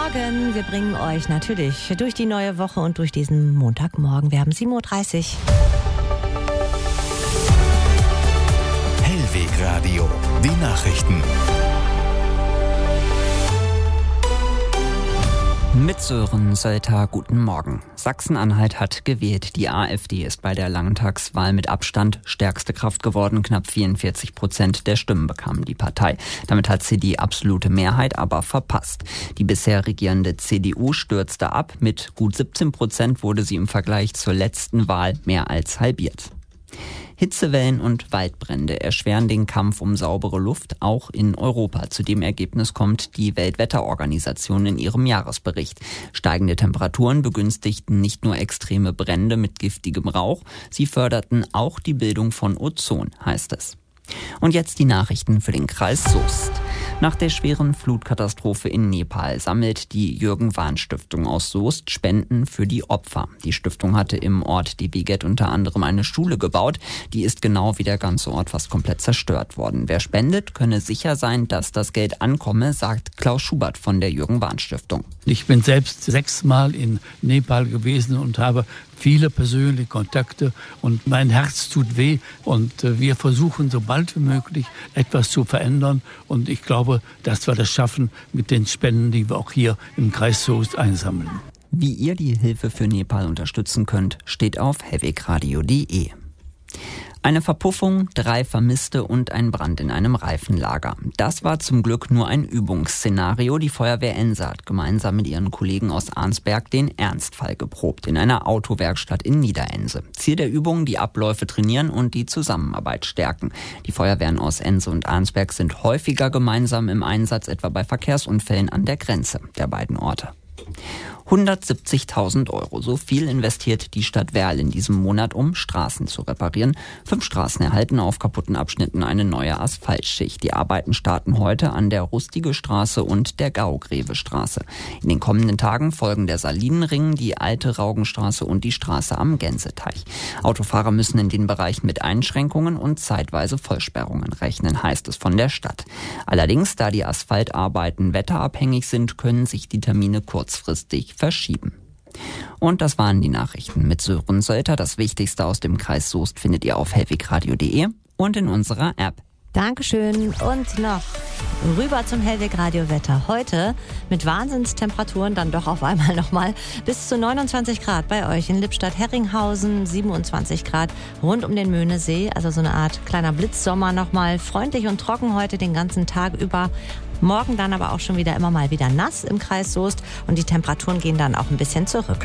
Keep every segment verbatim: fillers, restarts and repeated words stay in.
Morgen. Wir bringen euch natürlich durch die neue Woche und durch diesen Montagmorgen. Wir haben sieben Uhr dreißig. Hellweg Radio, die Nachrichten. Mit Sören Sölter, guten Morgen. Sachsen-Anhalt hat gewählt. Die AfD ist bei der Landtagswahl mit Abstand stärkste Kraft geworden. Knapp vierundvierzig Prozent der Stimmen bekam die Partei. Damit hat sie die absolute Mehrheit aber verpasst. Die bisher regierende C D U stürzte ab. Mit gut siebzehn Prozent wurde sie im Vergleich zur letzten Wahl mehr als halbiert. Hitzewellen und Waldbrände erschweren den Kampf um saubere Luft auch in Europa. Zu dem Ergebnis kommt die Weltwetterorganisation in ihrem Jahresbericht. Steigende Temperaturen begünstigten nicht nur extreme Brände mit giftigem Rauch, sie förderten auch die Bildung von Ozon, heißt es. Und jetzt die Nachrichten für den Kreis Soest. Nach der schweren Flutkatastrophe in Nepal sammelt die Jürgen-Wahn-Stiftung aus Soest Spenden für die Opfer. Die Stiftung hatte im Ort Deviget unter anderem eine Schule gebaut. Die ist genau wie der ganze Ort fast komplett zerstört worden. Wer spendet, könne sicher sein, dass das Geld ankomme, sagt Klaus Schubert von der Jürgen-Wahn-Stiftung. Ich bin selbst sechsmal in Nepal gewesen und habe viele persönliche Kontakte und mein Herz tut weh und wir versuchen so bald wie möglich etwas zu verändern und ich glaube, dass wir das schaffen mit den Spenden, die wir auch hier im Kreis Soest einsammeln. Wie ihr die Hilfe für Nepal unterstützen könnt, steht auf hellwegradio punkt de. Eine Verpuffung, drei Vermisste und ein Brand in einem Reifenlager. Das war zum Glück nur ein Übungsszenario. Die Feuerwehr Ense hat gemeinsam mit ihren Kollegen aus Arnsberg den Ernstfall geprobt in einer Autowerkstatt in Niederense. Ziel der Übung, die Abläufe trainieren und die Zusammenarbeit stärken. Die Feuerwehren aus Ense und Arnsberg sind häufiger gemeinsam im Einsatz, etwa bei Verkehrsunfällen an der Grenze der beiden Orte. hundertsiebzigtausend Euro. So viel investiert die Stadt Werl in diesem Monat, um Straßen zu reparieren. Fünf Straßen erhalten auf kaputten Abschnitten eine neue Asphaltschicht. Die Arbeiten starten heute an der Rustige Straße und der Gaugreve-Straße. In den kommenden Tagen folgen der Salinenring, die Alte Raugenstraße und die Straße am Gänseteich. Autofahrer müssen in den Bereichen mit Einschränkungen und zeitweise Vollsperrungen rechnen, heißt es von der Stadt. Allerdings, da die Asphaltarbeiten wetterabhängig sind, können sich die Termine kurzfristig verschieben. Und das waren die Nachrichten mit Sören Sölter. Das Wichtigste aus dem Kreis Soest findet ihr auf hellwegradio punkt de und in unserer App. Dankeschön. Und noch rüber zum Hellweg-Radio-Wetter. Heute mit Wahnsinnstemperaturen dann doch auf einmal nochmal bis zu neunundzwanzig Grad bei euch in Lippstadt-Herringhausen, siebenundzwanzig Grad rund um den Möhnesee. Also so eine Art kleiner Blitzsommer nochmal. Freundlich und trocken heute den ganzen Tag über. Morgen dann aber auch schon wieder immer mal wieder nass im Kreis Soest und die Temperaturen gehen dann auch ein bisschen zurück.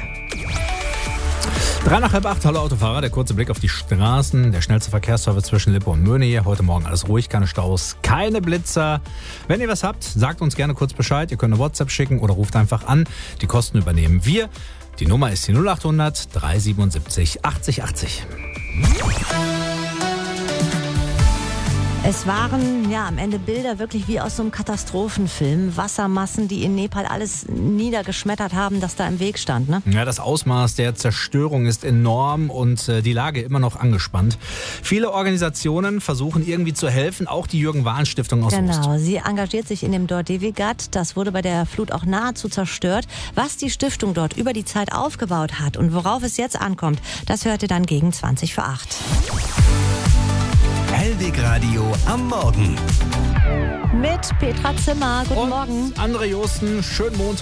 Drei nach halb acht, hallo Autofahrer, der kurze Blick auf die Straßen, der schnellste Verkehrsservice zwischen Lippe und Möhne hier. Heute Morgen alles ruhig, keine Staus, keine Blitzer. Wenn ihr was habt, sagt uns gerne kurz Bescheid. Ihr könnt eine WhatsApp schicken oder ruft einfach an. Die Kosten übernehmen wir. Die Nummer ist die null acht hundert, dreihundertsiebenundsiebzig, achtzig achtzig. Es waren ja am Ende Bilder wirklich wie aus so einem Katastrophenfilm. Wassermassen, die in Nepal alles niedergeschmettert haben, das da im Weg stand, ne? Ja, das Ausmaß der Zerstörung ist enorm und äh, die Lage immer noch angespannt. Viele Organisationen versuchen irgendwie zu helfen, auch die Jürgen-Wahn-Stiftung aus Soest. Genau, sie engagiert sich in dem Dorf Devigat. Das wurde bei der Flut auch nahezu zerstört. Was die Stiftung dort über die Zeit aufgebaut hat und worauf es jetzt ankommt, das hört ihr dann gegen zwanzig vor acht. Hellweg Radio am Morgen. Mit Petra Zimmer. Guten und Morgen. André Josten, schönen Montag.